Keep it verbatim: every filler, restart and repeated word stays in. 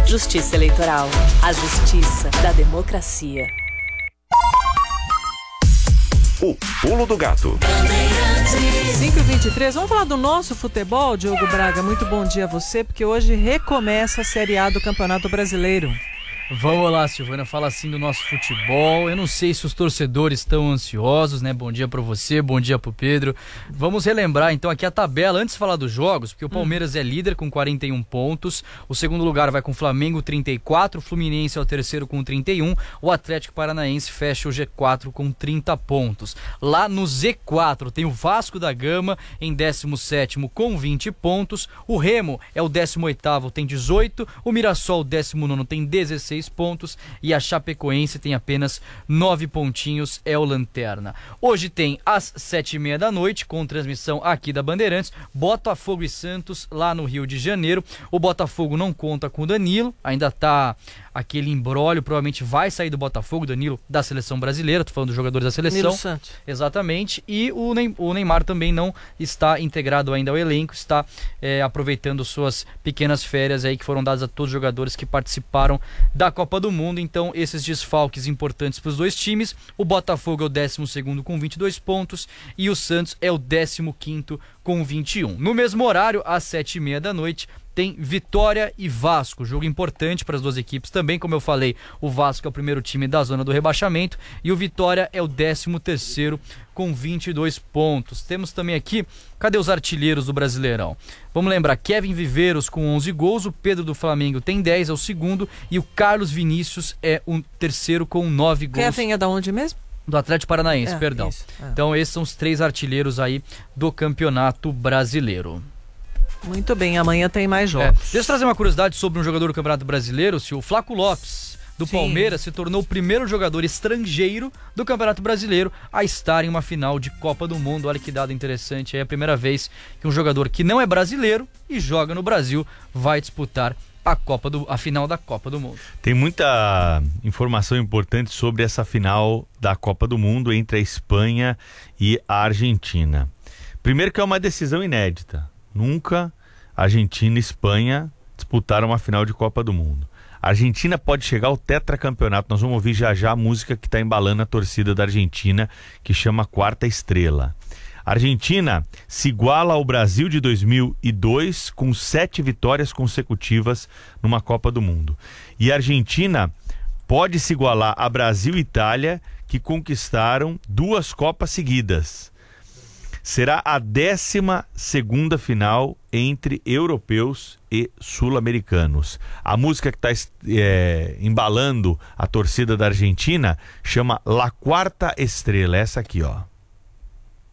Justiça Eleitoral. A justiça da democracia. O Pulo do Gato. cinco e vinte e três, vamos falar do nosso futebol, Diogo Braga. Muito bom dia a você, porque hoje recomeça a Série A do Campeonato Brasileiro. Vamos lá, Silvana, fala assim do nosso futebol. Eu não sei se os torcedores estão ansiosos, né? Bom dia pra você, bom dia pro Pedro. Vamos relembrar então aqui a tabela, antes de falar dos jogos, porque o Palmeiras hum. é líder com quarenta e um pontos, o segundo lugar vai com o Flamengo trinta e quatro, o Fluminense é o terceiro com trinta e um, o Atlético Paranaense fecha o G quatro com trinta pontos. Lá no Z quatro tem o Vasco da Gama em décimo sétimo com vinte pontos, o Remo é o décimo oitavo, tem dezoito, o Mirassol décimo nono tem dezesseis pontos e a Chapecoense tem apenas nove pontinhos, é o lanterna. Hoje tem às sete e meia da noite, com transmissão aqui da Bandeirantes, Botafogo e Santos lá no Rio de Janeiro. O Botafogo não conta com o Danilo, ainda tá aquele imbróglio, provavelmente vai sair do Botafogo, Danilo da seleção brasileira, tô falando dos jogadores da seleção. Danilo Santos. Exatamente, e o Neymar também não está integrado ainda ao elenco, está é, aproveitando suas pequenas férias aí que foram dadas a todos os jogadores que participaram da Copa do Mundo. Então esses desfalques importantes para os dois times. O Botafogo é o décimo segundo com vinte e dois pontos e o Santos é o décimo quinto com vinte e um. No mesmo horário, às sete e meia da noite, tem Vitória e Vasco, jogo importante para as duas equipes também, como eu falei, o Vasco é o primeiro time da zona do rebaixamento e o Vitória é o décimo terceiro com vinte e dois pontos. Temos também aqui, cadê os artilheiros do Brasileirão? Vamos lembrar, Kevin Viveiros com onze gols, o Pedro do Flamengo tem dez, é o segundo, e o Carlos Vinícius é o terceiro com nove gols. Kevin é da onde mesmo? Do Atlético Paranaense, é, perdão. Isso, é. Então esses são os três artilheiros aí do Campeonato Brasileiro. Muito bem, amanhã tem mais jogos. É, deixa eu trazer uma curiosidade sobre um jogador do Campeonato Brasileiro, se o Flaco Lopes, do Sim. Palmeiras, se tornou o primeiro jogador estrangeiro do Campeonato Brasileiro a estar em uma final de Copa do Mundo. Olha que dado interessante, é a primeira vez que um jogador que não é brasileiro e joga no Brasil vai disputar a, Copa do, a final da Copa do Mundo. Tem muita informação importante sobre essa final da Copa do Mundo entre a Espanha e a Argentina. Primeiro que é uma decisão inédita. Nunca Argentina e Espanha disputaram uma final de Copa do Mundo. A Argentina pode chegar ao tetracampeonato. Nós vamos ouvir já já a música que está embalando a torcida da Argentina, que chama Quarta Estrela. A Argentina se iguala ao Brasil de dois mil e dois com sete vitórias consecutivas numa Copa do Mundo. E a Argentina pode se igualar a Brasil e Itália, que conquistaram duas Copas seguidas. Será a décima segunda final entre europeus e sul-americanos. A música que está é, embalando a torcida da Argentina chama La Quarta Estrela, essa aqui, ó.